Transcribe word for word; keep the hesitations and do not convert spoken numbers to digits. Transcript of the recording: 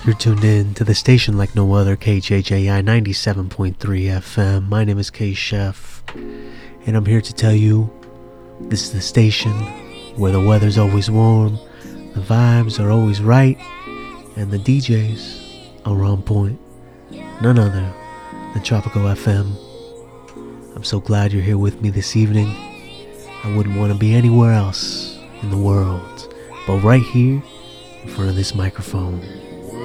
You're tuned in to the station like no other, K J J I ninety-seven point three F M. My name is K-Chef, and I'm here to tell you this is the station where the weather's always warm, the vibes are always right, and the D Js are on point. None other than Tropical F M. I'm so glad you're here with me this evening. I wouldn't want to be anywhere else in the world but right here in front of this microphone.